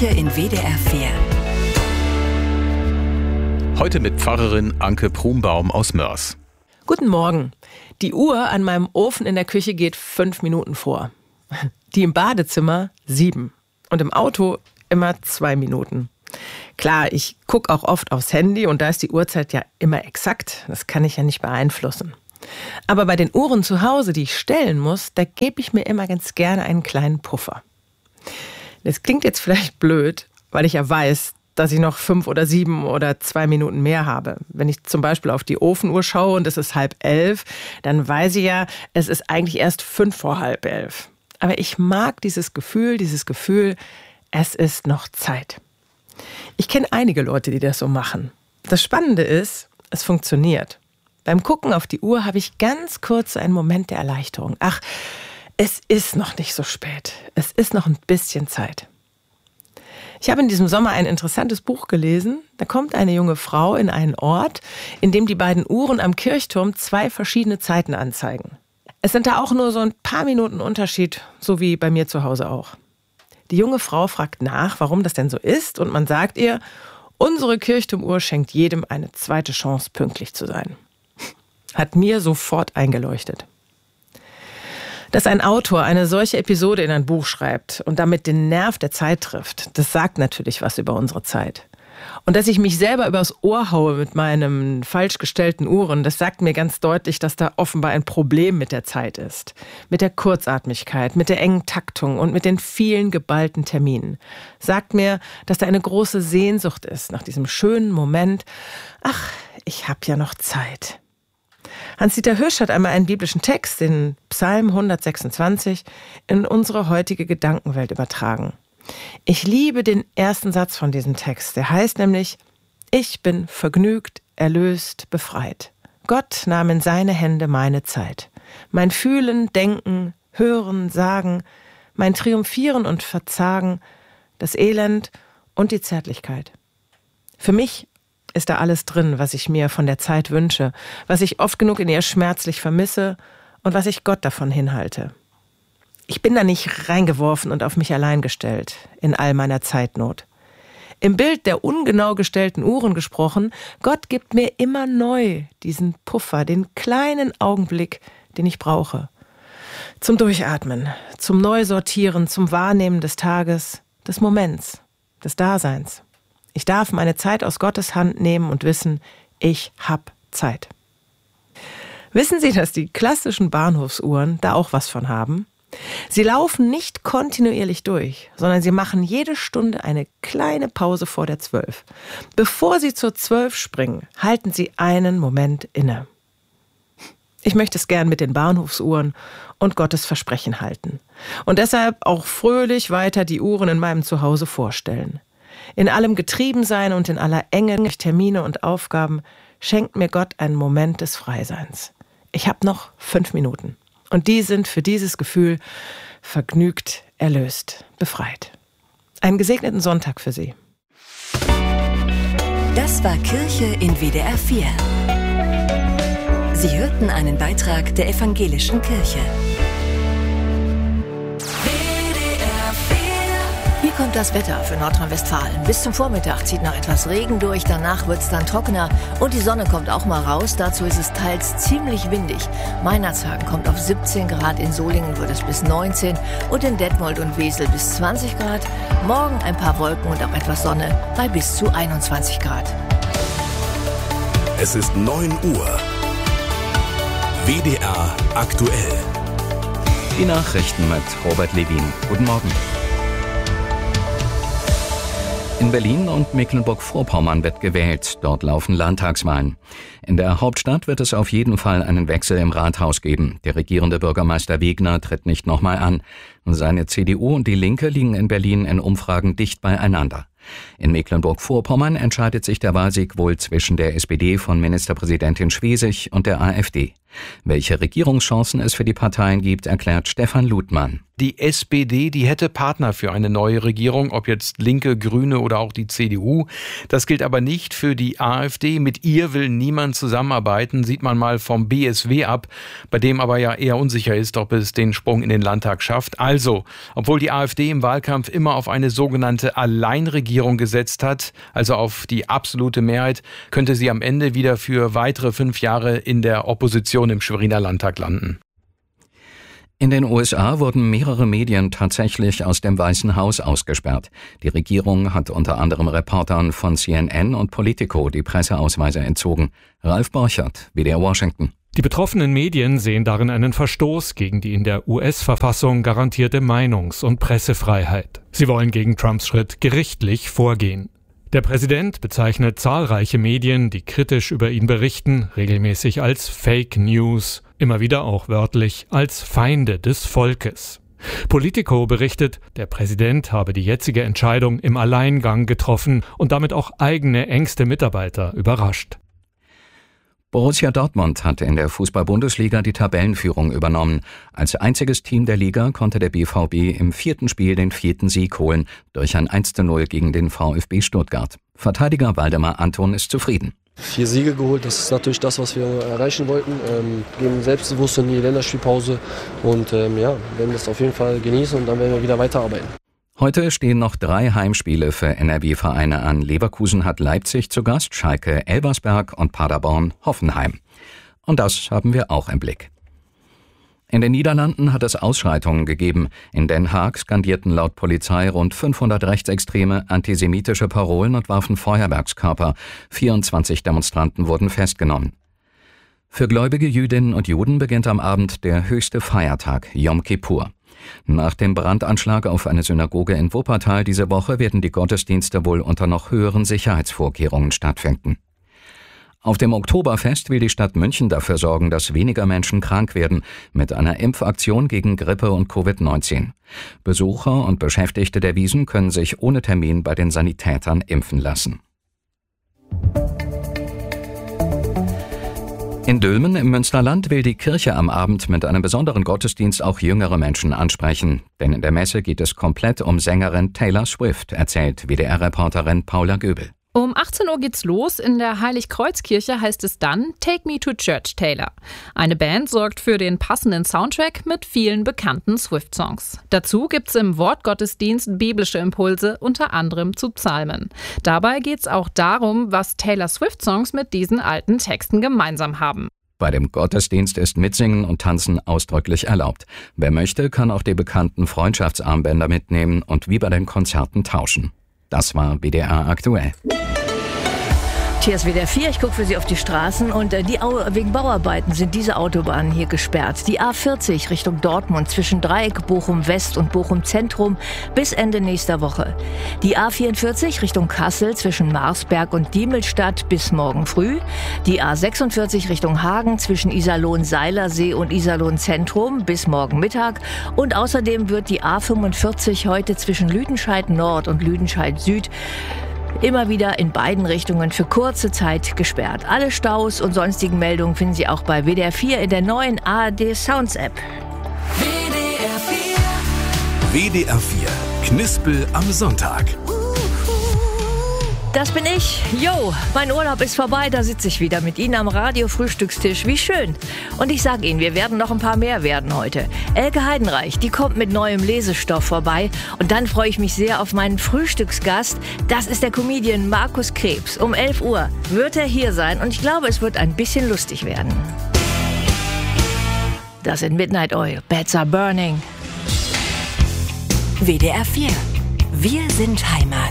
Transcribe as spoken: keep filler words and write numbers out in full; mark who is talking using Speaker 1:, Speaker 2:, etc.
Speaker 1: Kirche in W D R vier.
Speaker 2: Heute mit Pfarrerin Anke Prumbaum aus Mörs.
Speaker 3: Guten Morgen. Die Uhr an meinem Ofen in der Küche geht fünf Minuten vor. Die im Badezimmer sieben. Und im Auto immer zwei Minuten. Klar, ich gucke auch oft aufs Handy und da ist die Uhrzeit ja immer exakt. Das kann ich ja nicht beeinflussen. Aber bei den Uhren zu Hause, die ich stellen muss, da gebe ich mir immer ganz gerne einen kleinen Puffer. Das klingt jetzt vielleicht blöd, weil ich ja weiß, dass ich noch fünf oder sieben oder zwei Minuten mehr habe. Wenn ich zum Beispiel auf die Ofenuhr schaue und es ist halb elf, dann weiß ich ja, es ist eigentlich erst fünf vor halb elf. Aber ich mag dieses Gefühl, dieses Gefühl, es ist noch Zeit. Ich kenne einige Leute, die das so machen. Das Spannende ist, es funktioniert. Beim Gucken auf die Uhr habe ich ganz kurz einen Moment der Erleichterung. Ach, es ist noch nicht so spät. Es ist noch ein bisschen Zeit. Ich habe in diesem Sommer ein interessantes Buch gelesen. Da kommt eine junge Frau in einen Ort, in dem die beiden Uhren am Kirchturm zwei verschiedene Zeiten anzeigen. Es sind da auch nur so ein paar Minuten Unterschied, so wie bei mir zu Hause auch. Die junge Frau fragt nach, warum das denn so ist, und man sagt ihr, unsere Kirchturmuhr schenkt jedem eine zweite Chance, pünktlich zu sein. Hat mir sofort eingeleuchtet. Dass ein Autor eine solche Episode in ein Buch schreibt und damit den Nerv der Zeit trifft, das sagt natürlich was über unsere Zeit. Und dass ich mich selber übers Ohr haue mit meinen falsch gestellten Uhren, das sagt mir ganz deutlich, dass da offenbar ein Problem mit der Zeit ist. Mit der Kurzatmigkeit, mit der engen Taktung und mit den vielen geballten Terminen. Sagt mir, dass da eine große Sehnsucht ist nach diesem schönen Moment. Ach, ich habe ja noch Zeit. Hans-Dieter Hösch hat einmal einen biblischen Text, den Psalm hundertsechsundzwanzig, in unsere heutige Gedankenwelt übertragen. Ich liebe den ersten Satz von diesem Text. Der heißt nämlich, ich bin vergnügt, erlöst, befreit. Gott nahm in seine Hände meine Zeit. Mein Fühlen, Denken, Hören, Sagen, mein Triumphieren und Verzagen, das Elend und die Zärtlichkeit. Für mich ist da alles drin, was ich mir von der Zeit wünsche, was ich oft genug in ihr schmerzlich vermisse und was ich Gott davon hinhalte. Ich bin da nicht reingeworfen und auf mich allein gestellt, in all meiner Zeitnot. Im Bild der ungenau gestellten Uhren gesprochen, Gott gibt mir immer neu diesen Puffer, den kleinen Augenblick, den ich brauche. Zum Durchatmen, zum Neusortieren, zum Wahrnehmen des Tages, des Moments, des Daseins. Ich darf meine Zeit aus Gottes Hand nehmen und wissen, ich hab Zeit. Wissen Sie, dass die klassischen Bahnhofsuhren da auch was von haben? Sie laufen nicht kontinuierlich durch, sondern sie machen jede Stunde eine kleine Pause vor der Zwölf. Bevor sie zur Zwölf springen, halten sie einen Moment inne. Ich möchte es gern mit den Bahnhofsuhren und Gottes Versprechen halten. Und deshalb auch fröhlich weiter die Uhren in meinem Zuhause vorstellen. In allem Getriebensein und in aller Enge durch Termine und Aufgaben schenkt mir Gott einen Moment des Freiseins. Ich habe noch fünf Minuten. Und die sind für dieses Gefühl vergnügt, erlöst, befreit. Einen gesegneten Sonntag für Sie.
Speaker 1: Das war Kirche in W D R vier. Sie hörten einen Beitrag der Evangelischen Kirche. Hier kommt das Wetter für Nordrhein-Westfalen. Bis zum Vormittag zieht noch etwas Regen durch, danach wird es dann trockener und die Sonne kommt auch mal raus. Dazu ist es teils ziemlich windig. Meinerzhagen kommt auf siebzehn Grad, in Solingen wird es bis neunzehn und in Detmold und Wesel bis zwanzig Grad. Morgen ein paar Wolken und auch etwas Sonne bei bis zu einundzwanzig Grad.
Speaker 4: Es ist neun Uhr. W D R aktuell.
Speaker 2: Die Nachrichten mit Robert Levin. Guten Morgen. In Berlin und Mecklenburg-Vorpommern wird gewählt. Dort laufen Landtagswahlen. In der Hauptstadt wird es auf jeden Fall einen Wechsel im Rathaus geben. Der regierende Bürgermeister Wegner tritt nicht nochmal an. Seine C D U und die Linke liegen in Berlin in Umfragen dicht beieinander. In Mecklenburg-Vorpommern entscheidet sich der Wahlsieg wohl zwischen der S P D von Ministerpräsidentin Schwesig und der AfD. Welche Regierungschancen es für die Parteien gibt, erklärt Stefan Ludmann.
Speaker 5: Die S P D, die hätte Partner für eine neue Regierung, ob jetzt Linke, Grüne oder auch die C D U. Das gilt aber nicht für die AfD. Mit ihr will niemand zusammenarbeiten, sieht man mal vom B S W ab, bei dem aber ja eher unsicher ist, ob es den Sprung in den Landtag schafft. Also, obwohl die AfD im Wahlkampf immer auf eine sogenannte Alleinregierung gesetzt hat, also auf die absolute Mehrheit, könnte sie am Ende wieder für weitere fünf Jahre in der Opposition im Schweriner Landtag landen.
Speaker 2: In den U S A wurden mehrere Medien tatsächlich aus dem Weißen Haus ausgesperrt. Die Regierung hat unter anderem Reportern von C N N und Politico die Presseausweise entzogen. Ralf Borchert, W D R Washington.
Speaker 6: Die betroffenen Medien sehen darin einen Verstoß gegen die in der U S-Verfassung garantierte Meinungs- und Pressefreiheit. Sie wollen gegen Trumps Schritt gerichtlich vorgehen. Der Präsident bezeichnet zahlreiche Medien, die kritisch über ihn berichten, regelmäßig als Fake News, immer wieder auch wörtlich als Feinde des Volkes. Politico berichtet, der Präsident habe die jetzige Entscheidung im Alleingang getroffen und damit auch eigene engste Mitarbeiter überrascht.
Speaker 2: Borussia Dortmund hat in der Fußball-Bundesliga die Tabellenführung übernommen. Als einziges Team der Liga konnte der B V B im vierten Spiel den vierten Sieg holen, durch ein eins zu null gegen den VfB Stuttgart. Verteidiger Waldemar Anton ist zufrieden.
Speaker 7: Vier Siege geholt, das ist natürlich das, was wir erreichen wollten. Ähm, geben selbstbewusst in die Länderspielpause und ähm, ja, werden das auf jeden Fall genießen und dann werden wir wieder weiterarbeiten.
Speaker 2: Heute stehen noch drei Heimspiele für N R W-Vereine an. Leverkusen hat Leipzig zu Gast, Schalke Elversberg und Paderborn Hoffenheim. Und das haben wir auch im Blick. In den Niederlanden hat es Ausschreitungen gegeben. In Den Haag skandierten laut Polizei rund fünfhundert Rechtsextreme antisemitische Parolen und warfen Feuerwerkskörper. vierundzwanzig Demonstranten wurden festgenommen. Für gläubige Jüdinnen und Juden beginnt am Abend der höchste Feiertag, Yom Kippur. Nach dem Brandanschlag auf eine Synagoge in Wuppertal diese Woche werden die Gottesdienste wohl unter noch höheren Sicherheitsvorkehrungen stattfinden. Auf dem Oktoberfest will die Stadt München dafür sorgen, dass weniger Menschen krank werden, mit einer Impfaktion gegen Grippe und Covid neunzehn. Besucher und Beschäftigte der Wiesn können sich ohne Termin bei den Sanitätern impfen lassen. In Dülmen im Münsterland will die Kirche am Abend mit einem besonderen Gottesdienst auch jüngere Menschen ansprechen. Denn in der Messe geht es komplett um Sängerin Taylor Swift, erzählt W D R-Reporterin Paula Göbel.
Speaker 8: Um achtzehn Uhr geht's los. In der Heiligkreuzkirche heißt es dann Take Me to Church, Taylor. Eine Band sorgt für den passenden Soundtrack mit vielen bekannten Swift-Songs. Dazu gibt's im Wortgottesdienst biblische Impulse, unter anderem zu Psalmen. Dabei geht's auch darum, was Taylor Swift-Songs mit diesen alten Texten gemeinsam haben.
Speaker 2: Bei dem Gottesdienst ist Mitsingen und Tanzen ausdrücklich erlaubt. Wer möchte, kann auch die bekannten Freundschaftsarmbänder mitnehmen und wie bei den Konzerten tauschen. Das war W D R aktuell.
Speaker 1: Hier ist W D R vier, ich gucke für Sie auf die Straßen und äh, die Au- wegen Bauarbeiten sind diese Autobahnen hier gesperrt. Die A vierzig Richtung Dortmund zwischen Dreieck Bochum West und Bochum Zentrum bis Ende nächster Woche. Die A vierundvierzig Richtung Kassel zwischen Marsberg und Diemelstadt bis morgen früh. Die A sechsundvierzig Richtung Hagen zwischen Iserlohn-Seilersee und Iserlohn-Zentrum bis morgen Mittag. Und außerdem wird die A fünfundvierzig heute zwischen Lüdenscheid Nord und Lüdenscheid Süd immer wieder in beiden Richtungen für kurze Zeit gesperrt. Alle Staus und sonstigen Meldungen finden Sie auch bei W D R vier in der neuen A R D Sounds App.
Speaker 4: W D R vier. W D R vier. Knispel am Sonntag.
Speaker 1: Das bin ich. Jo, mein Urlaub ist vorbei, da sitze ich wieder mit Ihnen am Radio-Frühstückstisch. Wie schön. Und ich sage Ihnen, wir werden noch ein paar mehr werden heute. Elke Heidenreich, die kommt mit neuem Lesestoff vorbei. Und dann freue ich mich sehr auf meinen Frühstücksgast. Das ist der Comedian Markus Krebs. Um elf Uhr wird er hier sein und ich glaube, es wird ein bisschen lustig werden. Das sind Midnight Oil, Beds Are Burning.
Speaker 9: W D R vier. Wir sind Heimat.